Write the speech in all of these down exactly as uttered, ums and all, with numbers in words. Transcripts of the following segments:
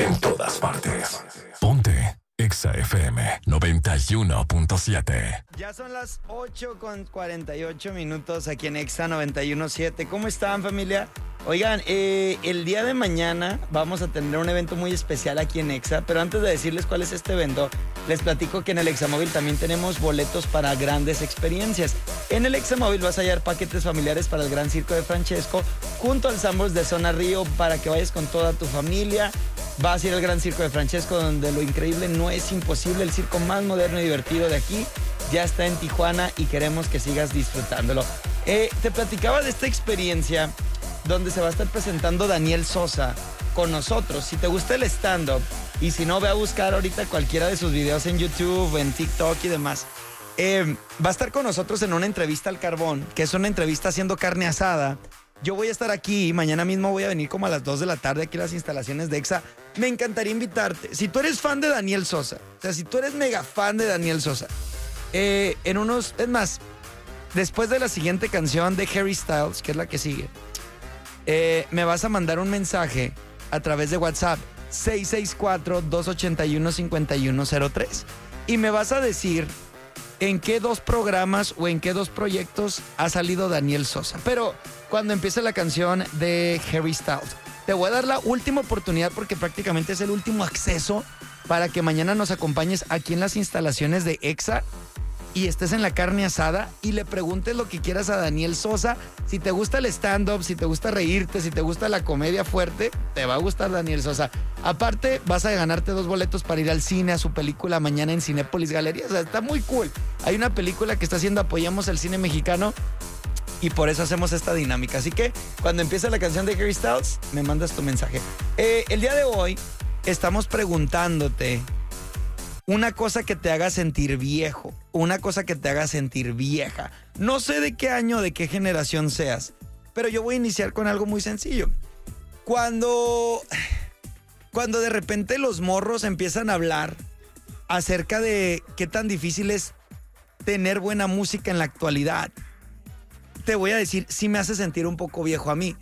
En todas partes. Ponte Exa F M noventa y uno punto siete. Ya son las ocho con cuarenta y ocho minutos aquí en Exa noventa y uno punto siete. ¿Cómo están, familia? Oigan, eh, el día de mañana vamos a tener un evento muy especial aquí en Exa, pero antes de decirles cuál es este evento, les platico que en el Examóvil también tenemos boletos para grandes experiencias. En el Examóvil vas a hallar paquetes familiares para el Gran Circo de Francesco, junto al Sambors de Zona Río, para que vayas con toda tu familia. Vas a ir al Gran Circo de Francesco, donde lo increíble no es imposible. El circo más moderno y divertido de aquí ya está en Tijuana y queremos que sigas disfrutándolo. Eh, te platicaba de esta experiencia donde se va a estar presentando Daniel Sosa con nosotros. Si te gusta el stand-up, y si no, ve a buscar ahorita cualquiera de sus videos en YouTube, en TikTok y demás. Eh, va a estar con nosotros en una entrevista al carbón, que es una entrevista haciendo carne asada. Yo voy a estar aquí, mañana mismo voy a venir como a las dos de la tarde aquí a las instalaciones de Exa. Me encantaría invitarte. Si tú eres fan de Daniel Sosa, o sea, si tú eres mega fan de Daniel Sosa, eh, en unos, es más, después de la siguiente canción de Harry Styles, que es la que sigue, eh, me vas a mandar un mensaje a través de WhatsApp seis seis cuatro, dos ocho uno, cinco uno cero tres y me vas a decir en qué dos programas o en qué dos proyectos ha salido Daniel Sosa. Pero cuando empiece la canción de Harry Styles, te voy a dar la última oportunidad porque prácticamente es el último acceso para que mañana nos acompañes aquí en las instalaciones de Exa y estés en la carne asada y le preguntes lo que quieras a Daniel Sosa. Si te gusta el stand-up, si te gusta reírte, si te gusta la comedia fuerte, te va a gustar Daniel Sosa. Aparte, vas a ganarte dos boletos para ir al cine, a su película mañana en Cinépolis Galería. O sea, está muy cool. Hay una película que está haciendo Apoyamos el Cine Mexicano y por eso hacemos esta dinámica. Así que cuando empiece la canción de Harry Styles, me mandas tu mensaje. Eh, el día de hoy estamos preguntándote una cosa que te haga sentir viejo, una cosa que te haga sentir vieja. No sé de qué año, de qué generación seas, pero yo voy a iniciar con algo muy sencillo. Cuando, cuando de repente los morros empiezan a hablar acerca de qué tan difícil es tener buena música en la actualidad, te voy a decir, sí me hace sentir un poco viejo a mí.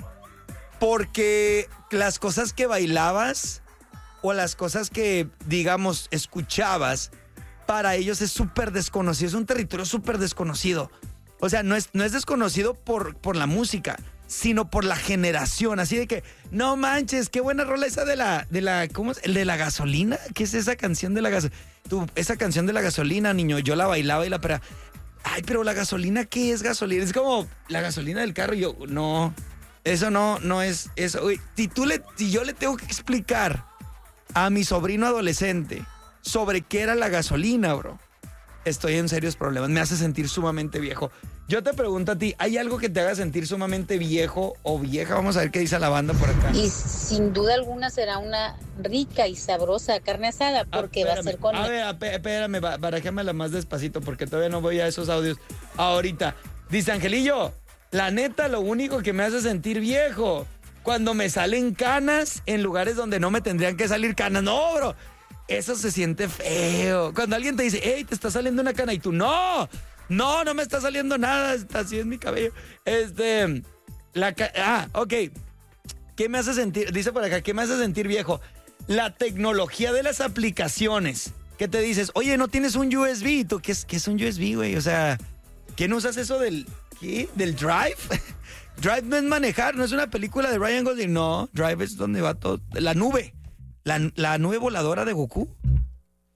Porque las cosas que bailabas o las cosas que, digamos, escuchabas, para ellos es súper desconocido, es un territorio súper desconocido. O sea, no es, no es desconocido por, por la música, sino por la generación. Así de que, no manches, qué buena rola esa de la, de la, ¿cómo es? ¿El de la gasolina? ¿Qué es esa canción de la gasolina? Esa canción de la gasolina, niño, yo la bailaba y la pera. Ay, pero la gasolina, ¿qué es gasolina? Es como la gasolina del carro. Y yo, no, eso no, no es eso. Uy, si, tú le, si yo le tengo que explicar a mi sobrino adolescente sobre qué era la gasolina, bro, estoy en serios problemas. Me hace sentir sumamente viejo. Yo te pregunto a ti, ¿hay algo que te haga sentir sumamente viejo o vieja? Vamos a ver qué dice la banda por acá. Y sin duda alguna será una rica y sabrosa carne asada porque ah, va a ser con... A ver, espérame, barajémela más despacito porque todavía no voy a esos audios ahorita. Dice Angelillo, la neta, lo único que me hace sentir viejo, cuando me salen canas en lugares donde no me tendrían que salir canas. No, bro, eso se siente feo. Cuando alguien te dice, hey, te está saliendo una cana y tú, no, no, no me está saliendo nada, así es mi cabello. Este, la ca- ah, ok. ¿Qué me hace sentir? Dice por acá, ¿qué me hace sentir viejo? La tecnología de las aplicaciones. ¿Qué te dices? Oye, ¿no tienes un U S B? ¿Tú qué es, qué es un U S B, güey? O sea, ¿qué no usas eso del, qué? ¿Del Drive? Drive no es manejar, no es una película de Ryan Gosling. No, Drive es donde va todo. La nube. La, la nube voladora de Goku.